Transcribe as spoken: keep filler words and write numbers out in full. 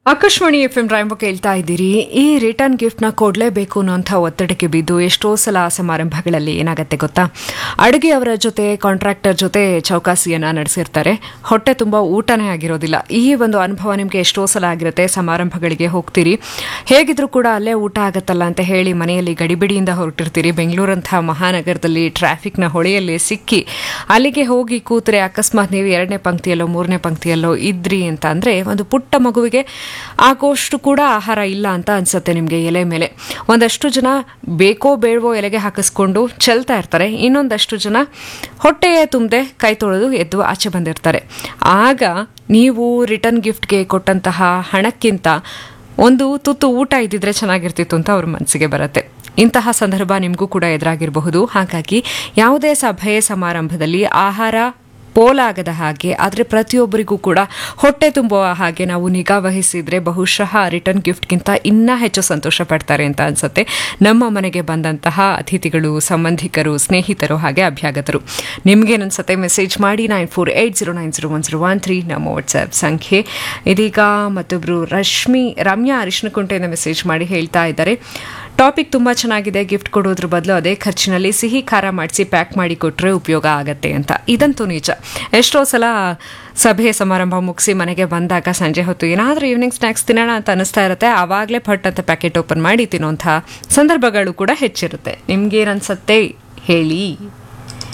Akashvani F M ರಾಯಂಬ ಕೇಳ್ತಾ ಇದ್ದೀರಿ. ಈ ರಿಟರ್ನ್ ಗಿಫ್ಟ್ನ ಕೊಡಲೇಬೇಕು ಅನ್ನೋಂಥ ಒತ್ತಡಕ್ಕೆ ಬಿದ್ದು ಎಷ್ಟೋ ಸಲ ಸಮಾರಂಭಗಳಲ್ಲಿ ಏನಾಗುತ್ತೆ ಗೊತ್ತಾ, ಅಡುಗೆಯವರ ಜೊತೆ ಕಾಂಟ್ರಾಕ್ಟರ್ ಜೊತೆ ಚೌಕಾಸಿಯನ್ನು ನಡೆಸಿರ್ತಾರೆ, ಹೊಟ್ಟೆ ತುಂಬ ಊಟನೇ ಆಗಿರೋದಿಲ್ಲ. ಈ ಒಂದು ಅನುಭವ ನಿಮಗೆ ಎಷ್ಟೋ ಸಲ ಆಗಿರುತ್ತೆ. ಸಮಾರಂಭಗಳಿಗೆ ಹೋಗ್ತೀರಿ, ಹೇಗಿದ್ರೂ ಕೂಡ ಅಲ್ಲೇ ಊಟ ಆಗತ್ತಲ್ಲ ಅಂತ ಹೇಳಿ ಮನೆಯಲ್ಲಿ ಗಡಿಬಿಡಿಯಿಂದ ಹೊರಟಿರ್ತೀರಿ. ಬೆಂಗಳೂರಂಥ ಮಹಾನಗರದಲ್ಲಿ ಟ್ರಾಫಿಕ್ನ ಹೊಳೆಯಲ್ಲಿ ಸಿಕ್ಕಿ ಅಲ್ಲಿಗೆ ಹೋಗಿ ಕೂತ್ರೆ ಅಕಸ್ಮಾತ್ ನೀವು ಎರಡನೇ ಪಂಕ್ತಿಯಲ್ಲೋ ಮೂರನೇ ಪಂಕ್ತಿಯಲ್ಲೋ ಇದ್ರಿ ಅಂತ ಅಂದರೆ ಒಂದು ಪುಟ್ಟ ಮಗುವಿಗೆ ಆಗೋಷ್ಟು ಕೂಡ ಆಹಾರ ಇಲ್ಲ ಅಂತ ಅನ್ಸುತ್ತೆ ನಿಮಗೆ. ಎಲೆ ಮೇಲೆ ಒಂದಷ್ಟು ಜನ ಬೇಕೋ ಬೇಡವೋ ಎಲೆಗೆ ಹಾಕಿಸ್ಕೊಂಡು ಚೆಲ್ತಾ ಇರ್ತಾರೆ, ಇನ್ನೊಂದಷ್ಟು ಜನ ಹೊಟ್ಟೆಯೇ ತುಂಬದೆ ಕೈ ತೊಳೆದು ಎದ್ದು ಆಚೆ ಬಂದಿರ್ತಾರೆ. ಆಗ ನೀವು ರಿಟರ್ನ್ ಗಿಫ್ಟ್ಗೆ ಕೊಟ್ಟಂತಹ ಹಣಕ್ಕಿಂತ ಒಂದು ತುತ್ತು ಊಟ ಇದ್ದಿದ್ರೆ ಚೆನ್ನಾಗಿರ್ತಿತ್ತು ಅಂತ ಅವ್ರ ಮನಸ್ಸಿಗೆ ಬರುತ್ತೆ. ಇಂತಹ ಸಂದರ್ಭ ನಿಮಗೂ ಕೂಡ ಎದುರಾಗಿರಬಹುದು. ಹಾಗಾಗಿ ಯಾವುದೇ ಸಭೆ ಸಮಾರಂಭದಲ್ಲಿ ಆಹಾರ ಪೋಲಾಗದ ಹಾಗೆ, ಆದರೆ ಪ್ರತಿಯೊಬ್ಬರಿಗೂ ಕೂಡ ಹೊಟ್ಟೆ ತುಂಬುವ ಹಾಗೆ ನಾವು ನಿಗಾ ವಹಿಸಿದ್ರೆ ಬಹುಶಃ ರಿಟರ್ನ್ ಗಿಫ್ಟ್ಗಿಂತ ಇನ್ನೂ ಹೆಚ್ಚು ಸಂತೋಷ ಪಡ್ತಾರೆ ಅಂತ ಅನ್ಸುತ್ತೆ ನಮ್ಮ ಮನೆಗೆ ಬಂದಂತಹ ಅತಿಥಿಗಳು, ಸಂಬಂಧಿಕರು, ಸ್ನೇಹಿತರು, ಹಾಗೆ ಅಭ್ಯಾಗತರು. ನಿಮ್ಗೇನನ್ಸುತ್ತೆ ಮೆಸೇಜ್ ಮಾಡಿ nine four eight zero nine zero one zero one three ನಮ್ಮ ವಾಟ್ಸ್ಆ್ಯಪ್ ಸಂಖ್ಯೆ. ಇದೀಗ ಮತ್ತೊಬ್ಬರು ರಶ್ಮಿ ರಮ್ಯಾ ಅರಿಶಿನಕುಂಟೆಯಿಂದ ಮೆಸೇಜ್ ಮಾಡಿ ಹೇಳ್ತಾ ಇದ್ದಾರೆ, ಟಾಪಿಕ್ ತುಂಬ ಚೆನ್ನಾಗಿದೆ, ಗಿಫ್ಟ್ ಕೊಡೋದ್ರ ಬದಲು ಅದೇ ಖರ್ಚಿನಲ್ಲಿ ಸಿಹಿ ಖಾರ ಮಾಡಿಸಿ ಪ್ಯಾಕ್ ಮಾಡಿ ಕೊಟ್ಟರೆ ಉಪಯೋಗ ಆಗತ್ತೆ ಅಂತ. ಇದಂತೂ ನಿಜ. ಎಷ್ಟೋ ಸಲ ಸಭೆ ಸಮಾರಂಭ ಮುಗಿಸಿ ಮನೆಗೆ ಬಂದಾಗ ಸಂಜೆ ಹೊತ್ತು ಏನಾದರೂ ಈವ್ನಿಂಗ್ ಸ್ನ್ಯಾಕ್ಸ್ ತಿನ್ನೋಣ ಅಂತ ಅನಿಸ್ತಾ ಇರುತ್ತೆ, ಆವಾಗಲೇ ಪಟ್ ಅಂತ ಪ್ಯಾಕೆಟ್ ಓಪನ್ ಮಾಡಿ ತಿನ್ನೋಂಥ ಸಂದರ್ಭಗಳು ಕೂಡ ಹೆಚ್ಚಿರುತ್ತೆ. ನಿಮ್ಗೇನನ್ಸತ್ತೆ ಹೇಳಿ.